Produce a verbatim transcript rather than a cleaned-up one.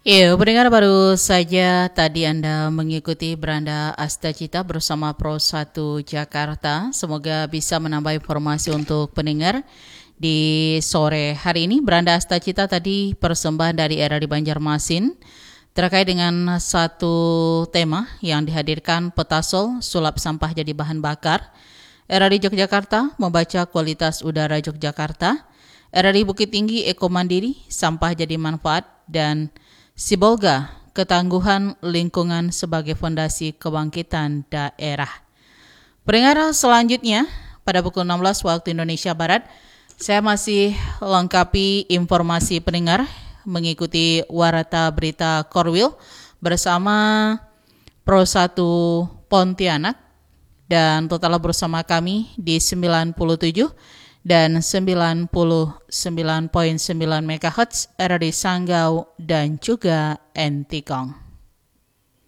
Iya, pendengar baru saja tadi Anda mengikuti Beranda Astacita bersama Pro satu Jakarta. Semoga bisa menambah informasi untuk pendengar di sore hari ini. Beranda Astacita tadi persembahan dari era di Banjarmasin terkait dengan satu tema yang dihadirkan Petasol, sulap sampah jadi bahan bakar. Era di Yogyakarta membaca kualitas udara Yogyakarta. Era di Bukit Tinggi Eko Mandiri, sampah jadi manfaat, dan Sibolga, ketangguhan lingkungan sebagai fondasi kebangkitan daerah. Pendengar selanjutnya, pada pukul enam belas waktu Indonesia Barat, saya masih lengkapi informasi pendengar mengikuti Warta Berita Korwil bersama Pro satu Pontianak, dan total bersama kami di sembilan puluh tujuh dan sembilan puluh sembilan koma sembilan megahertz R D Sanggau dan juga Entikong.